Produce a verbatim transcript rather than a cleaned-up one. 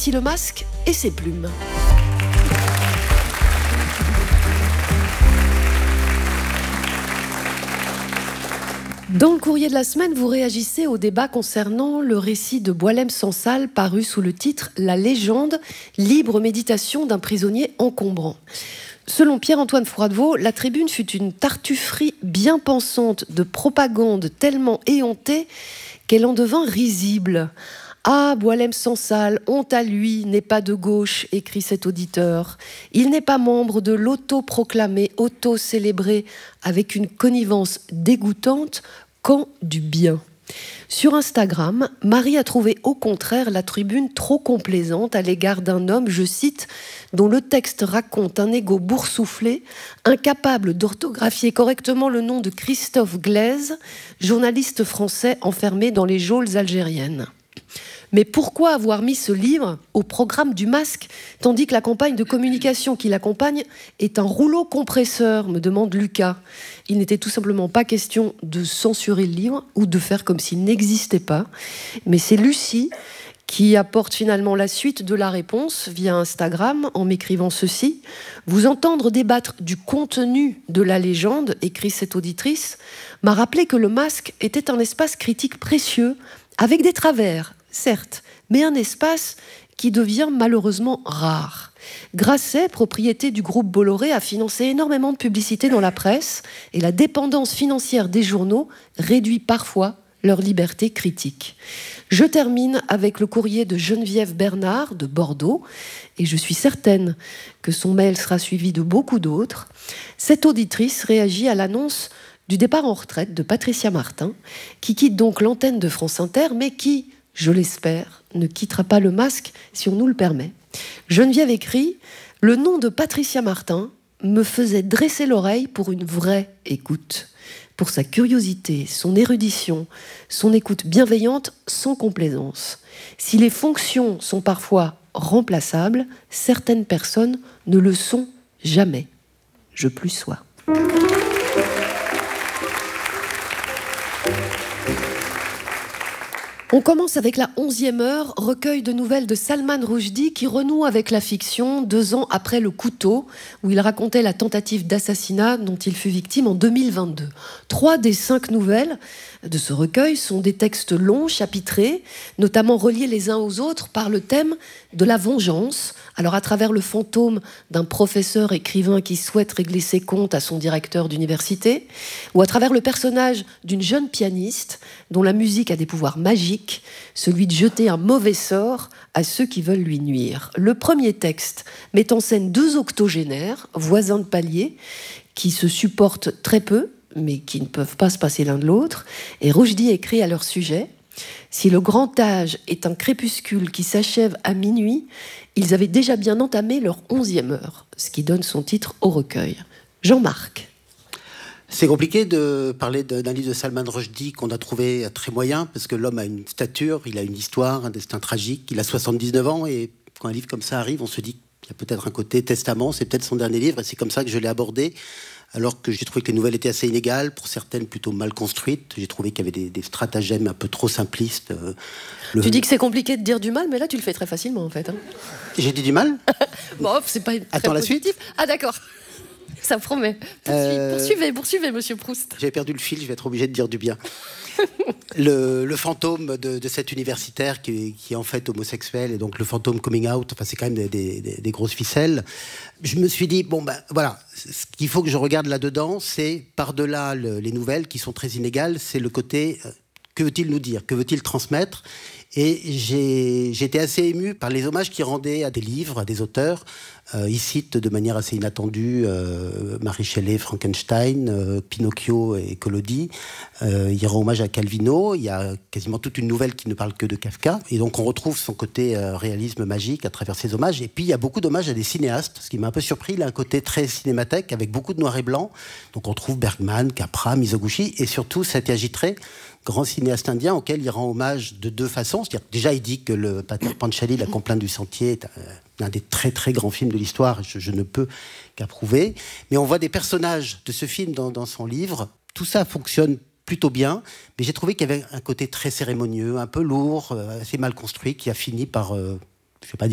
Voici le masque et ses plumes. Dans le courrier de la semaine, vous réagissez au débat concernant le récit de Boualem-Sansal paru sous le titre « La légende, libre méditation d'un prisonnier encombrant ». Selon Pierre-Antoine Froidevaux, la tribune fut une tartufferie bien pensante de propagande tellement éhontée qu'elle en devint risible. « Ah, Boualem-Sansal, honte à lui, n'est pas de gauche », écrit cet auditeur. « Il n'est pas membre de l'auto-proclamé, auto-célébré, avec une connivence dégoûtante, qu'en du bien. » Sur Instagram, Marie a trouvé au contraire la tribune trop complaisante à l'égard d'un homme, je cite, dont le texte raconte un égo boursouflé, incapable d'orthographier correctement le nom de Christophe Glaise, journaliste français enfermé dans les geôles algériennes. Mais pourquoi avoir mis ce livre au programme du masque, tandis que la campagne de communication qui l'accompagne est un rouleau compresseur, me demande Lucas. Il n'était tout simplement pas question de censurer le livre ou de faire comme s'il n'existait pas. Mais c'est Lucie qui apporte finalement la suite de la réponse via Instagram en m'écrivant ceci. « Vous entendre débattre du contenu de la légende, écrit cette auditrice, m'a rappelé que le masque était un espace critique précieux, avec des travers, certes, mais un espace qui devient malheureusement rare. Grasset, propriété du groupe Bolloré, a financé énormément de publicité dans la presse et la dépendance financière des journaux réduit parfois leur liberté critique. » Je termine avec le courrier de Geneviève Bernard de Bordeaux et je suis certaine que son mail sera suivi de beaucoup d'autres. Cette auditrice réagit à l'annonce du départ en retraite de Patricia Martin, qui quitte donc l'antenne de France Inter, mais qui, je l'espère, ne quittera pas le masque si on nous le permet. Geneviève écrit « Le nom de Patricia Martin me faisait dresser l'oreille pour une vraie écoute. Pour sa curiosité, son érudition, son écoute bienveillante sans complaisance. Si les fonctions sont parfois remplaçables, certaines personnes ne le sont jamais. Je plus sois. » On commence avec la onzième heure, recueil de nouvelles de Salman Rushdie qui renoue avec la fiction deux ans après Le Couteau, où il racontait la tentative d'assassinat dont il fut victime en deux mille vingt-deux. Trois des cinq nouvelles de ce recueil sont des textes longs, chapitrés, notamment reliés les uns aux autres par le thème de la vengeance. Alors à travers le fantôme d'un professeur écrivain qui souhaite régler ses comptes à son directeur d'université, ou à travers le personnage d'une jeune pianiste dont la musique a des pouvoirs magiques, celui de jeter un mauvais sort à ceux qui veulent lui nuire. Le premier texte met en scène deux octogénaires, voisins de palier, qui se supportent très peu, mais qui ne peuvent pas se passer l'un de l'autre. Et Rushdie écrit à leur sujet « Si le grand âge est un crépuscule qui s'achève à minuit, ils avaient déjà bien entamé leur onzième heure », ce qui donne son titre au recueil. Jean-Marc. C'est compliqué de parler d'un livre de Salman Rushdie qu'on a trouvé très moyen, parce que l'homme a une stature, il a une histoire, un destin tragique, il a soixante-dix-neuf ans, et quand un livre comme ça arrive, on se dit qu'il y a peut-être un côté testament, c'est peut-être son dernier livre, et c'est comme ça que je l'ai abordé. Alors que j'ai trouvé que les nouvelles étaient assez inégales, pour certaines plutôt mal construites. J'ai trouvé qu'il y avait des, des stratagèmes un peu trop simplistes. Euh, le... Tu dis que c'est compliqué de dire du mal, mais là tu le fais très facilement en fait. Hein. J'ai dit du mal. Bon, c'est pas très Attends, positif. La suite. Ah d'accord, ça promet. Poursuivez, euh... poursuivez, poursuivez, monsieur Proust. J'avais perdu le fil, je vais être obligé de dire du bien. le, le fantôme de, de cet universitaire qui, qui est en fait homosexuel, et donc le fantôme coming out, enfin c'est quand même des, des, des grosses ficelles. Je me suis dit, bon ben voilà, ce qu'il faut que je regarde là-dedans, c'est par-delà le, les nouvelles qui sont très inégales, c'est le côté, euh, que veut-il nous dire, que veut-il transmettre ? Et j'ai, j'ai été assez ému par les hommages qu'il rendait à des livres, à des auteurs. Euh, il cite de manière assez inattendue euh, Marie Shelley, Frankenstein, euh, Pinocchio et Collodi. Euh, il rend hommage à Calvino. Il y a quasiment toute une nouvelle qui ne parle que de Kafka. Et donc on retrouve son côté euh, réalisme magique à travers ses hommages. Et puis il y a beaucoup d'hommages à des cinéastes, ce qui m'a un peu surpris. Il a un côté très cinémathèque avec beaucoup de noir et blanc. Donc on trouve Bergman, Capra, Mizoguchi et surtout Satyajit Ray, grand cinéaste indien auquel il rend hommage de deux façons. C'est-à-dire, déjà, il dit que le Pater Panchali, La Complainte du Sentier, est un des très très grands films de l'histoire. Je, je ne peux qu'approuver. Mais on voit des personnages de ce film dans, dans son livre. Tout ça fonctionne plutôt bien, mais j'ai trouvé qu'il y avait un côté très cérémonieux, un peu lourd, assez mal construit, qui a fini par, euh, je ne vais pas dire